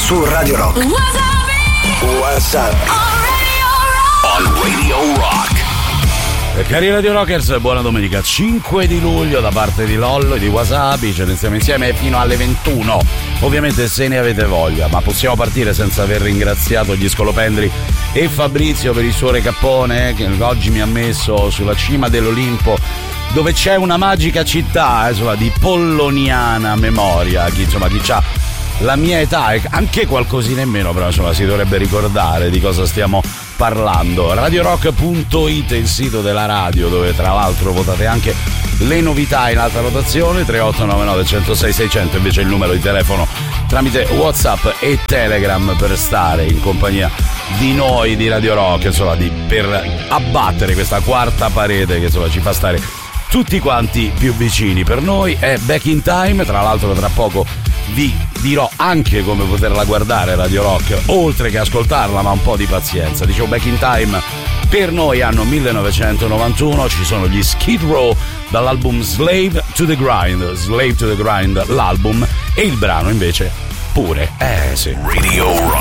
su Radio Rock. What's up? On Radio Rock. Cari Radio Rockers, buona domenica, 5 di luglio da parte di Lollo e di Wasabi, ce ne stiamo insieme fino alle 21, ovviamente se ne avete voglia, ma possiamo partire senza aver ringraziato gli scolopendri e Fabrizio per il suo recappone che oggi mi ha messo sulla cima dell'Olimpo, dove c'è una magica città di polloniana memoria, chi c'ha la mia età e anche qualcosina in meno, però si dovrebbe ricordare di cosa stiamo parlando. RadioRock.it è il sito della radio, dove tra l'altro votate anche le novità in alta rotazione. 3899 106 600 invece il numero di telefono tramite WhatsApp e Telegram per stare in compagnia di noi di Radio Rock, per abbattere questa quarta parete che ci fa stare tutti quanti più vicini. Per noi è Back in Time, tra l'altro tra poco vi dirò anche come poterla guardare Radio Rock, oltre che ascoltarla, ma un po' di pazienza. Dicevo, Back in Time per noi anno 1991, ci sono gli Skid Row dall'album Slave to the Grind, l'album, e il brano invece pure, sì. Radio Rock.